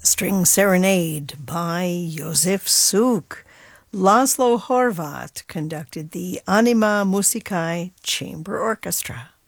String Serenade by Josef Suk. Laszlo Horvat conducted the Anima Musicae Chamber Orchestra.